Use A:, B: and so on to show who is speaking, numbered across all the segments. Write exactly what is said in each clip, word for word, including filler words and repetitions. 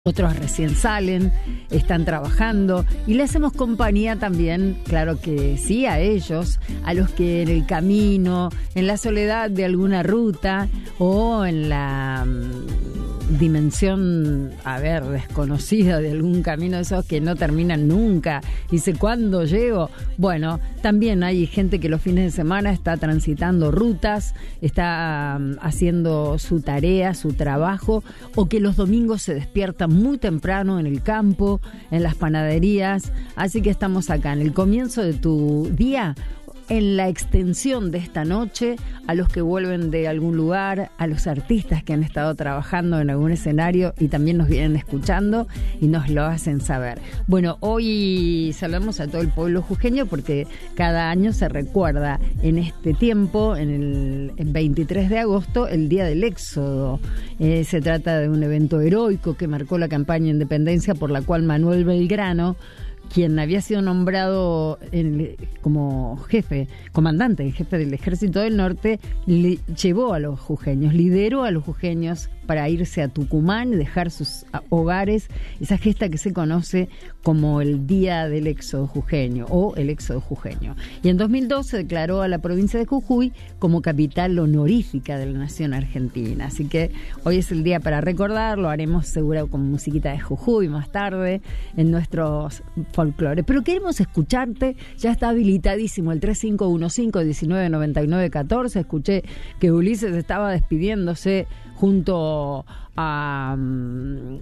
A: Otros recién salen, están trabajando y le hacemos compañía también, claro que sí, a ellos, a los que en el camino, en la soledad de alguna ruta o en la um, dimensión, a ver, desconocida de algún camino de esos que no terminan nunca. Dice, ¿cuándo llego? Bueno, también hay gente que los fines de semana está transitando rutas, está um, haciendo su tarea, su trabajo, o que los domingos se despiertan muy temprano en el campo, en las panaderías. Así que estamos acá en el comienzo de tu día, en la extensión de esta noche, a los que vuelven de algún lugar, a los artistas que han estado trabajando en algún escenario y también nos vienen escuchando y nos lo hacen saber. Bueno, hoy saludamos a todo el pueblo jujeño porque cada año se recuerda en este tiempo, en el en veintitrés de agosto, el Día del Éxodo. Eh, se trata de un evento heroico que marcó la campaña de independencia por la cual Manuel Belgrano, quien había sido nombrado en, como jefe, comandante, jefe del Ejército del Norte, le llevó a los jujeños, lideró a los jujeños para irse a Tucumán y dejar sus hogares, esa gesta que se conoce como el Día del Éxodo Jujeño o el Éxodo Jujeño. Y en dos mil dos se declaró a la provincia de Jujuy como capital honorífica de la nación argentina. Así que hoy es el día para recordar, lo haremos seguro con musiquita de Jujuy más tarde en nuestros folclore. Pero queremos escucharte, ya está habilitadísimo el tres cinco uno cinco, uno nueve nueve nueve uno cuatro. Escuché que Ulises estaba despidiéndose junto a... Um,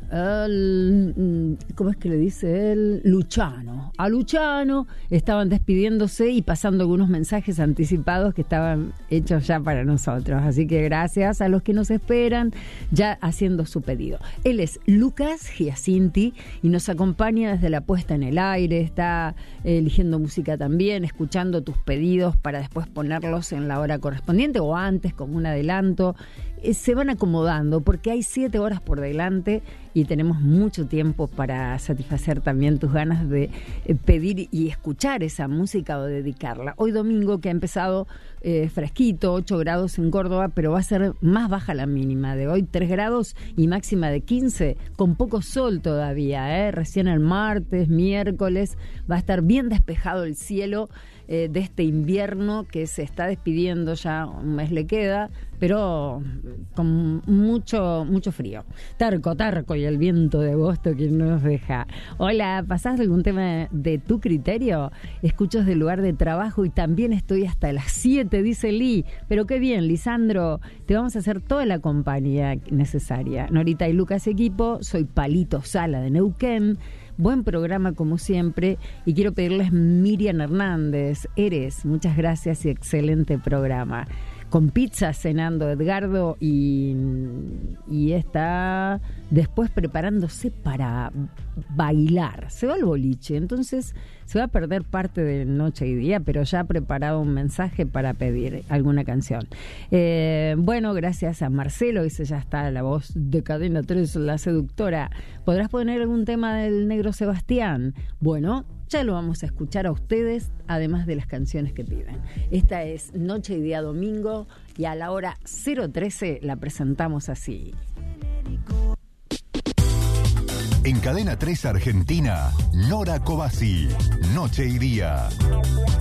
A: El, ¿cómo es que le dice él? Luchano. A Luchano estaban despidiéndose y pasando algunos mensajes anticipados que estaban hechos ya para nosotros. Así que gracias a los que nos esperan ya haciendo su pedido. Él es Lucas Giacinti y nos acompaña desde la puesta en el aire. Está eligiendo música también, escuchando tus pedidos para después ponerlos en la hora correspondiente o antes como un adelanto. Se van acomodando porque hay siete horas por delante y tenemos mucho tiempo para satisfacer también tus ganas de pedir y escuchar esa música o dedicarla. Hoy domingo que ha empezado eh, fresquito, ocho grados en Córdoba, pero va a ser más baja la mínima de hoy, tres grados y máxima de quince, con poco sol todavía, ¿eh? Recién el martes, miércoles, va a estar bien despejado el cielo eh, de este invierno que se está despidiendo, ya un mes le queda, pero con mucho mucho frío. Tarco, tarco y el viento de agosto que no nos deja. Hola, ¿pasás algún tema de tu criterio? Escucho desde el lugar de trabajo y también estoy hasta las siete, dice Lee. Pero qué bien, Lisandro, te vamos a hacer toda la compañía necesaria. Norita y Lucas equipo, soy Palito Sala de Neuquén. Buen programa como siempre y quiero pedirles Miriam Hernández, Eres, muchas gracias y excelente programa. Con pizza cenando Edgardo y, y está después preparándose para bailar. Se va al boliche, entonces se va a perder parte de noche y día, pero ya ha preparado un mensaje para pedir alguna canción. Eh, bueno, gracias a Marcelo, dice ya está la voz de Cadena tres, la seductora. ¿Podrás poner algún tema del Negro Sebastián? Bueno, ya lo vamos a escuchar a ustedes, además de las canciones que piden. Esta es Noche y Día Domingo y a la hora cero trece la presentamos así.
B: En Cadena tres Argentina, Nora Cobasi, Noche y Día.